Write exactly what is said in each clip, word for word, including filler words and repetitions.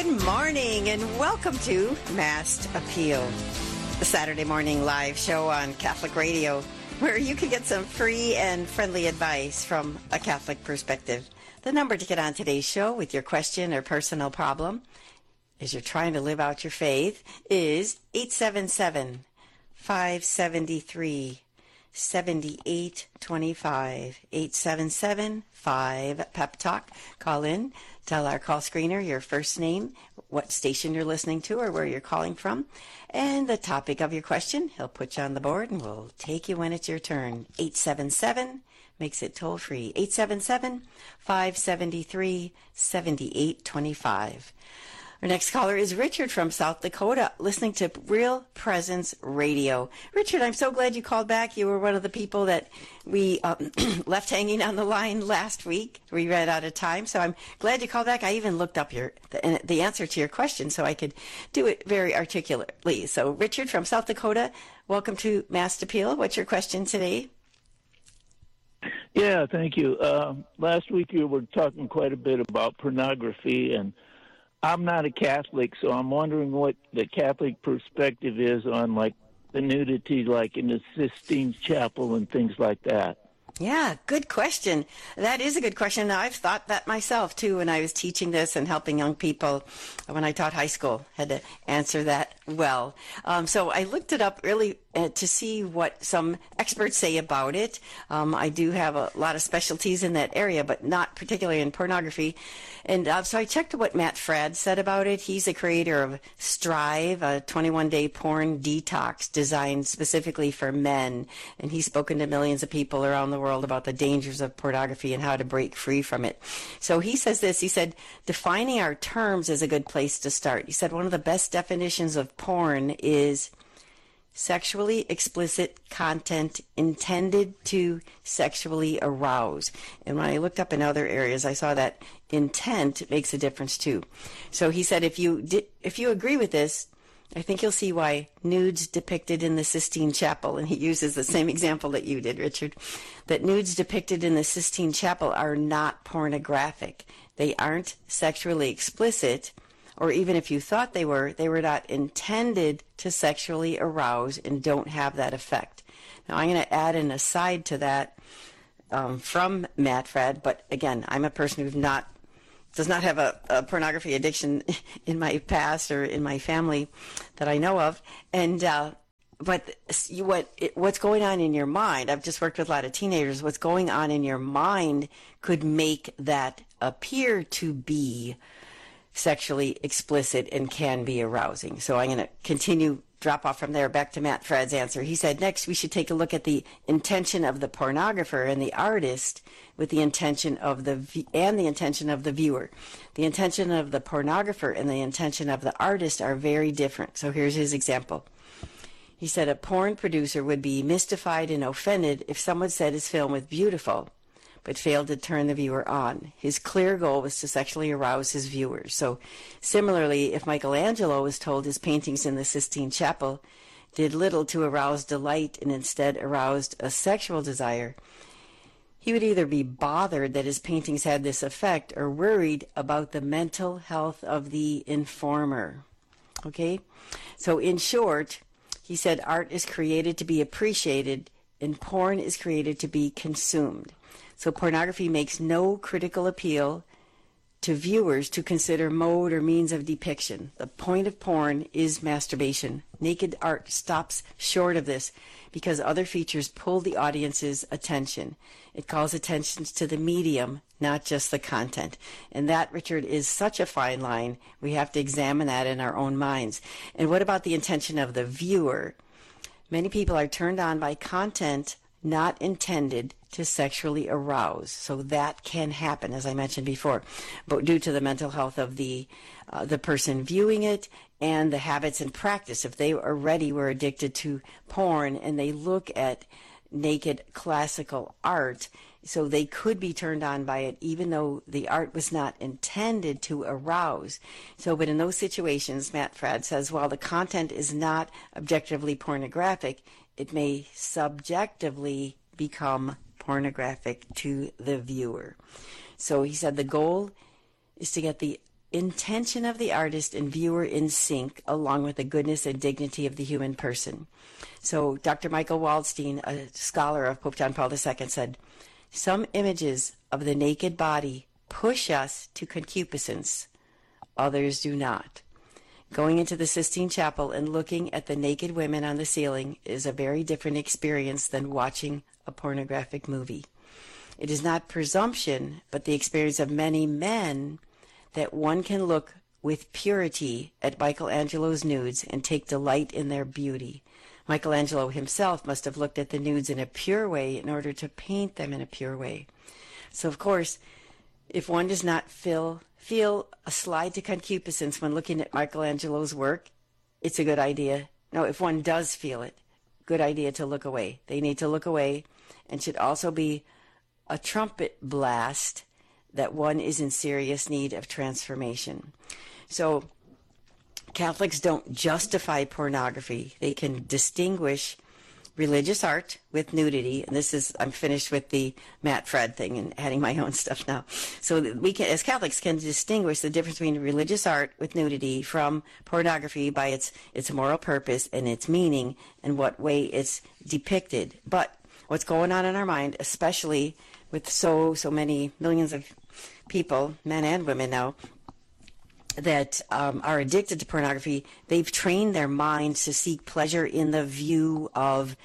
Good morning and welcome to Masked Appeal, the Saturday morning live show on Catholic Radio, where you can get some free and friendly advice from a Catholic perspective. The number to get on today's show with your question or personal problem as you're trying to live out your faith is eight seven seven, five seven three, seven eight two five. eight seven seven, five, pep talk. Call in. Tell our call screener your first name, what station you're listening to, or where you're calling from, and the topic of your question. He'll put you on the board, and we'll take you when it's your turn. eight seven seven makes it toll free. eight seven seven, five seven three, seven eight two five. Our next caller is Richard from South Dakota, listening to Real Presence Radio. Richard, I'm so glad you called back. You were one of the people that we uh, left hanging on the line last week. We ran out of time, so I'm glad you called back. I even looked up your the, the answer to your question so I could do it very articulately. So, Richard from South Dakota, welcome to Masked Appeal. What's your question today? Yeah, thank you. Uh, last week you were talking quite a bit about pornography, and I'm not a Catholic, so I'm wondering what the Catholic perspective is on, like, the nudity, like in the Sistine Chapel and things like that. Yeah, good question. That is a good question. I've thought that myself, too, when I was teaching this and helping young people when I taught high school. Had to answer that well. Um, so I looked it up really uh, to see what some experts say about it. Um, I do have a lot of specialties in that area, but not particularly in pornography. And uh, so I checked what Matt Fradd said about it. He's the creator of Strive, a twenty-one day porn detox designed specifically for men. And he's spoken to millions of people around the world about the dangers of pornography and how to break free from it. So he says this, he said, defining our terms is a good place to start. He said one of the best definitions of porn is sexually explicit content intended to sexually arouse. And when I looked up in other areas, I saw that intent makes a difference too. So he said, if you di- if you agree with this, I think you'll see why nudes depicted in the Sistine Chapel, and he uses the same example that you did, Richard, that nudes depicted in the Sistine Chapel are not pornographic. They aren't sexually explicit, or even if you thought they were, they were not intended to sexually arouse and don't have that effect. Now, I'm going to add an aside to that um, from Matt Fradd, but again, I'm a person who's not does not have a, a pornography addiction in my past or in my family that I know of. And uh, but you, what it, what's going on in your mind, I've just worked with a lot of teenagers, what's going on in your mind could make that appear to be sexually explicit and can be arousing. So I'm going to continue, drop off from there, back to Matt Fradd's answer. He said, next we should take a look at the intention of the pornographer and the artist with the intention of the, and the intention of the viewer. The intention of the pornographer and the intention of the artist are very different. So here's his example. He said, a porn producer would be mystified and offended if someone said his film was beautiful, but failed to turn the viewer on. His clear goal was to sexually arouse his viewers. So similarly, if Michelangelo was told his paintings in the Sistine Chapel did little to arouse delight and instead aroused a sexual desire, he would either be bothered that his paintings had this effect or worried about the mental health of the informer. Okay? So in short, he said art is created to be appreciated and porn is created to be consumed. So pornography makes no critical appeal to viewers to consider mode or means of depiction. The point of porn is masturbation. Naked art stops short of this because other features pull the audience's attention. It calls attention to the medium, not just the content. And that, Richard, is such a fine line. We have to examine that in our own minds. And what about the intention of the viewer? Many people are turned on by content not intended to sexually arouse. So that can happen, as I mentioned before, but due to the mental health of the uh, the person viewing it and the habits and practice. If they already were addicted to porn and they look at naked classical art, so they could be turned on by it even though the art was not intended to arouse. So, but in those situations, Matt Fradd says, while the content is not objectively pornographic, it may subjectively become pornographic to the viewer. So he said the goal is to get the intention of the artist and viewer in sync, along with the goodness and dignity of the human person. So Doctor Michael Waldstein, a scholar of Pope John Paul the Second, said, some images of the naked body push us to concupiscence, others do not. Going into the Sistine Chapel and looking at the naked women on the ceiling is a very different experience than watching a pornographic movie. It is not presumption, but the experience of many men that one can look with purity at Michelangelo's nudes and take delight in their beauty. Michelangelo himself must have looked at the nudes in a pure way in order to paint them in a pure way. So, of course, if one does not feel, feel a slide to concupiscence when looking at Michelangelo's work, it's a good idea. No, if one does feel it, good idea to look away. They need to look away, and should also be a trumpet blast that one is in serious need of transformation. So Catholics don't justify pornography. They can distinguish religious art with nudity. And this is, I'm finished with the Matt Fred thing and adding my own stuff now. So that we can, as Catholics, can distinguish the difference between religious art with nudity from pornography by its, its moral purpose and its meaning and what way it's depicted. But what's going on in our mind, especially with so, so many millions of people, men and women now, that um, are addicted to pornography, they've trained their minds to seek pleasure in the view of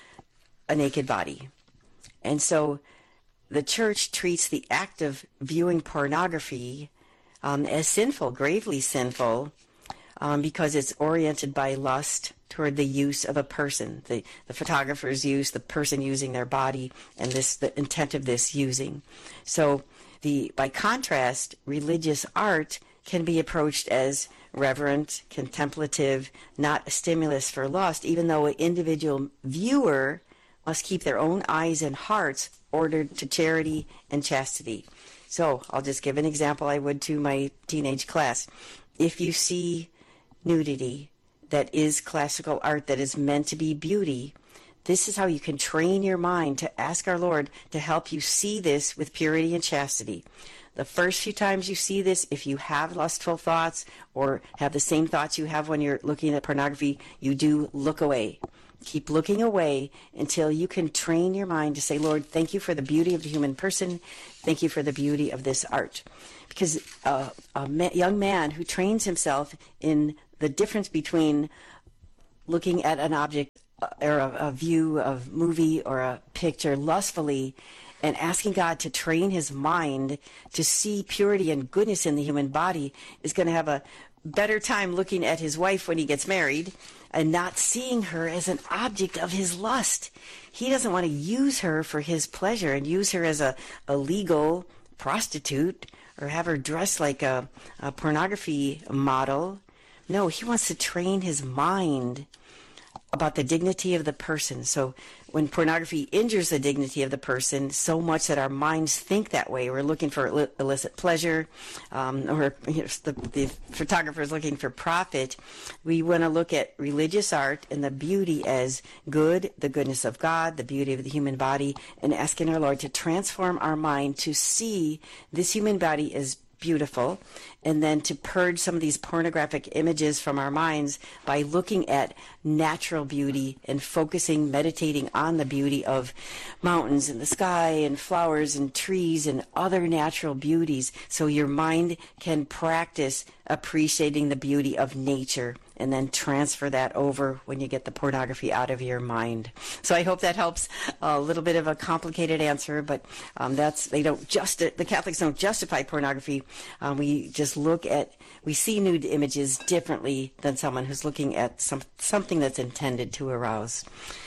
a naked body. And so the church treats the act of viewing pornography um, as sinful, gravely sinful, um, because it's oriented by lust toward the use of a person, the, the photographer's use, the person using their body, and this the intent of this using. So the by contrast, religious art can be approached as reverent, contemplative, not a stimulus for lust, even though an individual viewer must keep their own eyes and hearts ordered to charity and chastity. So I'll just give an example I would to my teenage class. If you see nudity that is classical art that is meant to be beauty, this is how you can train your mind to ask our Lord to help you see this with purity and chastity. The first few times you see this, if you have lustful thoughts or have the same thoughts you have when you're looking at pornography, you do look away. Keep looking away until you can train your mind to say, Lord, thank you for the beauty of the human person. Thank you for the beauty of this art. Because uh, a ma- young man who trains himself in the difference between looking at an object uh, or a, a view of movie or a picture lustfully and asking God to train his mind to see purity and goodness in the human body is going to have a better time looking at his wife when he gets married and not seeing her as an object of his lust. He doesn't want to use her for his pleasure and use her as a, a legal prostitute or have her dress like a, a pornography model. No, he wants to train his mind about the dignity of the person. So when pornography injures the dignity of the person so much that our minds think that way, we're looking for illicit pleasure, um, or you know, the, the photographer is looking for profit, we want to look at religious art and the beauty as good, the goodness of God, the beauty of the human body, and asking our Lord to transform our mind to see this human body as beautiful, and then to purge some of these pornographic images from our minds by looking at natural beauty and focusing, meditating on the beauty of mountains and the sky and flowers and trees and other natural beauties, so your mind can practice appreciating the beauty of nature and then transfer that over when you get the pornography out of your mind. So I hope that helps. A little bit of a complicated answer, but um, that's they don't just the Catholics don't justify pornography. Um, we just look at we see nude images differently than someone who's looking at some something that's intended to arouse.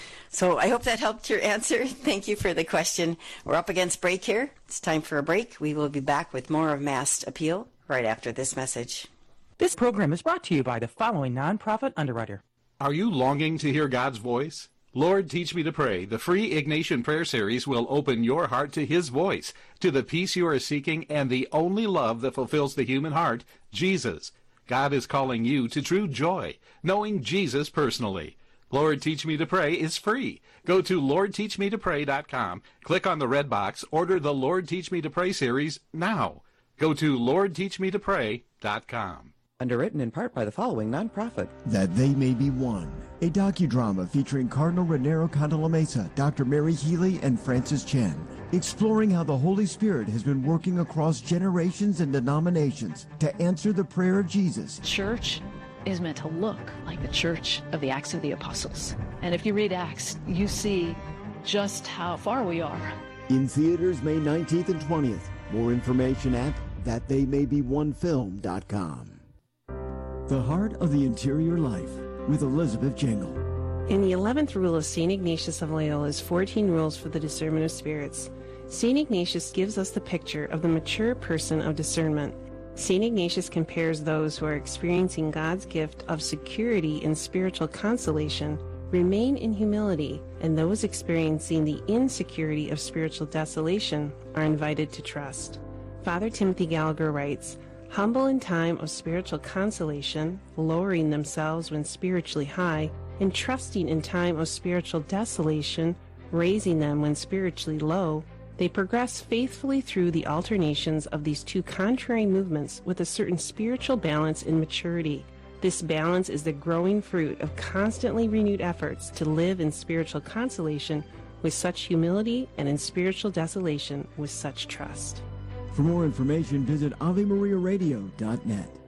So I hope that helped your answer. Thank you for the question. We're up against break here. It's time for a break. We will be back with more of Mass Appeal right after this message. This program is brought to you by the following nonprofit underwriter. Are you longing to hear God's voice? Lord, Teach Me to Pray, the free Ignatian Prayer Series will open your heart to His voice, to the peace you are seeking, and the only love that fulfills the human heart, Jesus. God is calling you to true joy, knowing Jesus personally. Lord, Teach Me to Pray is free. Go to lord teach me to pray dot com, click on the red box, order the Lord, Teach Me to Pray series now. Go to lord teach me to pray dot com. Underwritten in part by the following nonprofit. That They May Be One, a docudrama featuring Cardinal Raniero Cantalamessa, Doctor Mary Healy, and Francis Chen, exploring how the Holy Spirit has been working across generations and denominations to answer the prayer of Jesus. Church is meant to look like the church of the Acts of the Apostles. And if you read Acts, you see just how far we are. In theaters May nineteenth and twentieth. More information at that they may be one film dot com. The Heart of the Interior Life with Elizabeth Jingle. In the eleventh rule of Saint Ignatius of Loyola's fourteen Rules for the Discernment of Spirits, Saint Ignatius gives us the picture of the mature person of discernment. Saint Ignatius compares those who are experiencing God's gift of security in spiritual consolation remain in humility, and those experiencing the insecurity of spiritual desolation are invited to trust. Father Timothy Gallagher writes, "Humble in time of spiritual consolation, lowering themselves when spiritually high, and trusting in time of spiritual desolation, raising them when spiritually low, they progress faithfully through the alternations of these two contrary movements with a certain spiritual balance and maturity. This balance is the growing fruit of constantly renewed efforts to live in spiritual consolation with such humility and in spiritual desolation with such trust." For more information, visit Ave Maria Radio dot net.